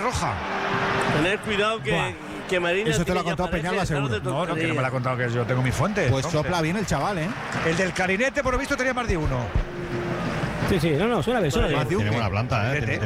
roja. Tener cuidado que Marina. Eso te lo ha contado Peñalba, seguro. No, que no me lo ha contado, que yo tengo mi fuente. Pues entonces. sopla bien el chaval, ¿eh? El del clarinete, por lo visto, tenía más de uno. Sí, no, suena bien. Más de un Tiene buena planta, Clarinete.